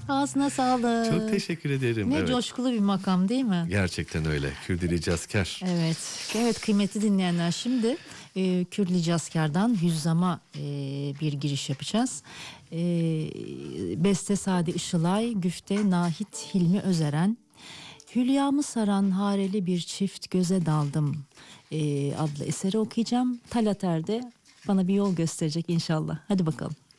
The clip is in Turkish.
Ağzına sağlık. Çok teşekkür ederim. Ne Evet. coşkulu bir makam değil mi? Gerçekten öyle. Kürdili Cazker. Evet. Evet kıymetli dinleyenler, şimdi Kürdili Cazker'dan Hüzzam'a bir giriş yapacağız. Beste Sadi Işılay, güfte Nahit Hilmi Özeren. Hülyamı saran hareli bir çift göze daldım adlı eseri okuyacağım. Talat Er de bana bir yol gösterecek inşallah. Hadi bakalım.